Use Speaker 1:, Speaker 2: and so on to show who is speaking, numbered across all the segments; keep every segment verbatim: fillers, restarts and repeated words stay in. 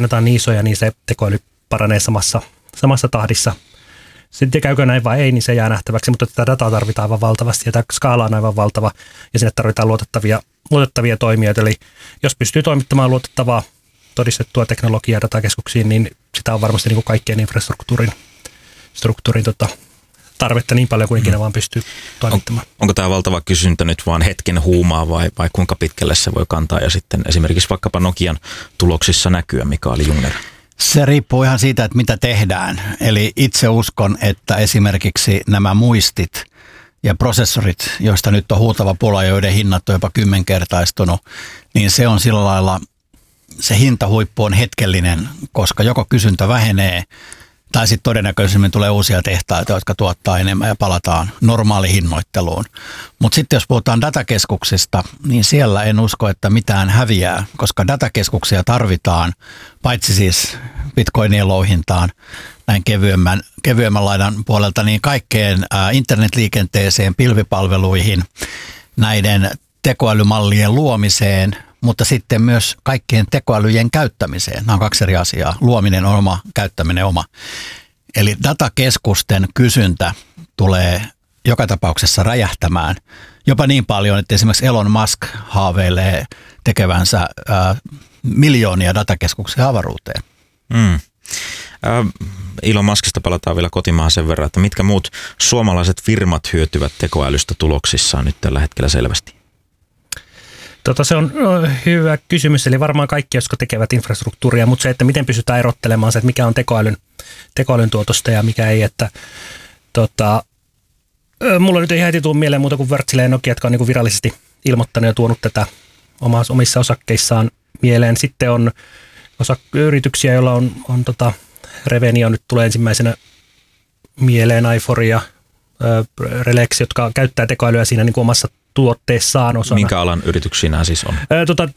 Speaker 1: rakennetaan niin isoja, niin se tekoäly paranee samassa, samassa tahdissa. Sitten käykö näin vai ei, niin se jää nähtäväksi, mutta tätä dataa tarvitaan aivan valtavasti ja tämä skaala on aivan valtava ja sinne tarvitaan luotettavia, luotettavia toimijoita. Eli jos pystyy toimittamaan luotettavaa todistettua teknologiaa datakeskuksiin, niin sitä on varmasti niin kuin kaikkien infrastruktuurin struktuurin, tota, tarvetta niin paljon kuin ikinä vaan pystyy toimittamaan.
Speaker 2: On, onko tämä valtava kysyntä nyt vaan hetken huumaa vai, vai kuinka pitkälle se voi kantaa ja sitten esimerkiksi vaikkapa Nokian tuloksissa näkyä, Mikael Jungner?
Speaker 3: Se riippuu ihan siitä, että mitä tehdään. Eli itse uskon, että esimerkiksi nämä muistit ja prosessorit, joista nyt on huutava pula ja joiden hinnat on jopa kymmenkertaistunut, niin se on sillä lailla, se hintahuippu on hetkellinen, koska joko kysyntä vähenee tai sitten todennäköisemmin tulee uusia tehtaita, jotka tuottaa enemmän ja palataan normaalihinnoitteluun. Mutta sitten jos puhutaan datakeskuksista, niin siellä en usko, että mitään häviää, koska datakeskuksia tarvitaan, paitsi siis bitcoinien louhintaan näin kevyemmän, kevyemmän laidan puolelta, niin kaikkeen internetliikenteeseen, pilvipalveluihin, näiden tekoälymallien luomiseen, mutta sitten myös kaikkien tekoälyjen käyttämiseen. Nämä on kaksi eri asiaa. Luominen on oma, käyttäminen oma. Eli datakeskusten kysyntä tulee joka tapauksessa räjähtämään. Jopa niin paljon, että esimerkiksi Elon Musk haaveilee tekevänsä ää, miljoonia datakeskuksia avaruuteen.
Speaker 2: Mm. Äh, Elon Muskista palataan vielä kotimaahan sen verran, että mitkä muut suomalaiset firmat hyötyvät tekoälystä tuloksissaan nyt tällä hetkellä selvästi?
Speaker 1: Tota, se on hyvä kysymys, eli varmaan kaikki, jotka tekevät infrastruktuuria, mutta se, että miten pystytään erottelemaan se, että mikä on tekoälyn, tekoälyn tuotosta ja mikä ei, että tota, mulla nyt ei heti tule mieleen muuta kuin Wärtsilä ja Nokia, jotka on niin kuin virallisesti ilmoittanut ja tuonut tätä omissa osakkeissaan mieleen. Sitten on osa yrityksiä, joilla on, on tota, Revenio nyt tulee ensimmäisenä mieleen, Aifor ja Relex, jotka käyttää tekoälyä siinä niin kuin omassa tuotteessaan osana.
Speaker 2: Minkä alan yrityksiä nämä siis on?
Speaker 1: Ää, tota,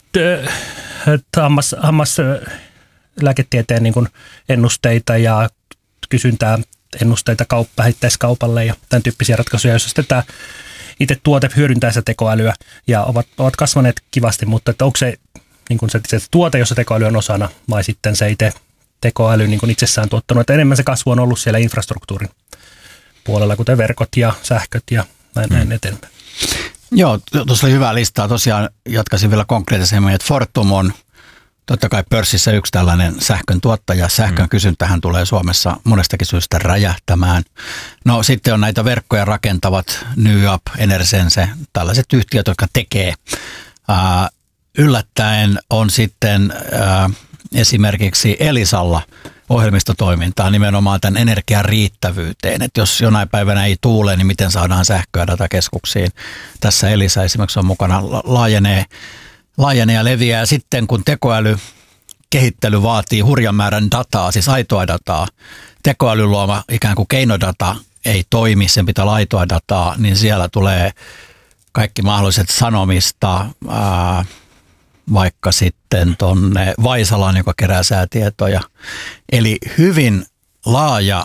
Speaker 1: hammas, hammas lääketieteen niin kuin ennusteita ja kysyntää ennusteita kauppa, vähittäiskaupalle ja tämän tyyppisiä ratkaisuja, joissa sitten tämä itse tuote hyödyntää sitä tekoälyä ja ovat, ovat kasvaneet kivasti, mutta että onko se, niin kuin se, se tuote, jossa tekoäly on osana vai sitten se itse tekoäly niin kuin itsessään tuottanut, että enemmän se kasvu on ollut siellä infrastruktuurin puolella, kuten verkot ja sähköt ja näin, hmm. näin eteenpäin.
Speaker 3: Joo, tuossa oli hyvää listaa. Tosiaan jatkaisin vielä konkreettisemmin, että Fortum on totta kai pörssissä yksi tällainen sähkön tuottaja. Sähkön mm. kysyntähän tulee Suomessa monestakin syystä räjähtämään. No sitten on näitä verkkoja rakentavat NewUp, Enersense, tällaiset yhtiöt, jotka tekee. Ää, yllättäen on sitten ää, esimerkiksi Elisalla ohjelmistotoimintaa nimenomaan tämän energian riittävyyteen. Että jos jonain päivänä ei tuule, niin miten saadaan sähköä datakeskuksiin. Tässä Elisa esimerkiksi on mukana, laajenee, laajenee ja leviää. Sitten kun tekoäly kehittely vaatii hurjan määrän dataa, siis aitoa dataa, tekoäly luoma ikään kuin keinodata ei toimi, sen pitää olla aitoa dataa, niin siellä tulee kaikki mahdolliset sanomista, ää, vaikka sitten tuonne Vaisalaan, joka kerää säätietoja. Eli hyvin laaja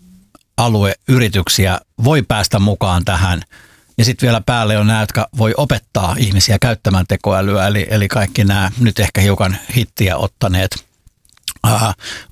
Speaker 3: alue yrityksiä voi päästä mukaan tähän. Ja sitten vielä päälle on nämä, jotka voi opettaa ihmisiä käyttämään tekoälyä. Eli, eli kaikki nämä nyt ehkä hiukan hittiä ottaneet äh,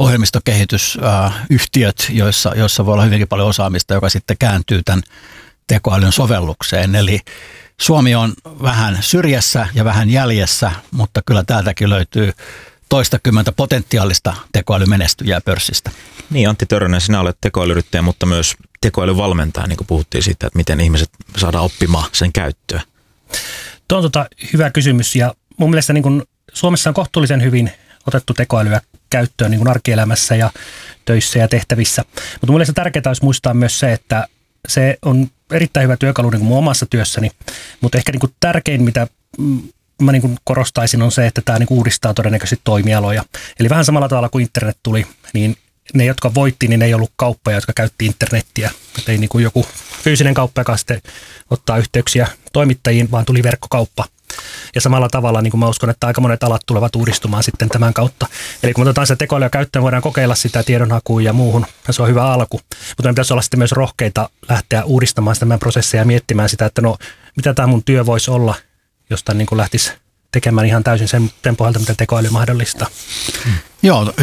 Speaker 3: ohjelmistokehitysyhtiöt, äh, joissa, joissa voi olla hyvinkin paljon osaamista, joka sitten kääntyy tämän tekoälyn sovellukseen. Eli Suomi on vähän syrjässä ja vähän jäljessä, mutta kyllä täältäkin löytyy toistakymmentä potentiaalista tekoälymenestyjää pörssistä.
Speaker 2: Niin, Antti Törrönen, sinä olet tekoälyyrittäjä, mutta myös tekoälyvalmentaja, niin kuin puhuttiin siitä, että miten ihmiset saadaan oppimaan sen käyttöä. Tuo on
Speaker 1: tota hyvä kysymys ja mun mielestä niin kun Suomessa on kohtuullisen hyvin otettu tekoälyä käyttöön niin kun arkielämässä ja töissä ja tehtävissä. Mutta mun mielestä tärkeää olisi muistaa myös se, että se on erittäin hyvä työkalu niin kuin mun omassa työssäni, mutta ehkä niin kuin tärkein, mitä mä niin kuin korostaisin, on se, että tämä niin kuin uudistaa todennäköisesti toimialoja. Eli vähän samalla tavalla kuin internet tuli, niin ne, jotka voitti, niin ne ei ollut kauppoja, jotka käytti internettiä. Et ei niin kuin joku fyysinen kauppa, joka sitten ottaa yhteyksiä toimittajiin, vaan tuli verkkokauppa. Ja samalla tavalla niin kuin mä uskon, että aika monet alat tulevat uudistumaan sitten tämän kautta. Eli kun me otetaan se tekoälyä käyttöön, voidaan kokeilla sitä tiedonhakuun ja muuhun, ja se on hyvä alku. Mutta meidän pitäisi olla sitten myös rohkeita lähteä uudistamaan sitä meidän prosesseja ja miettimään sitä, että no mitä tämä mun työ voisi olla, josta niin kuin lähtisi tekemään ihan täysin sen pohjalta, mitä tekoäly mahdollistaa.
Speaker 3: Joo,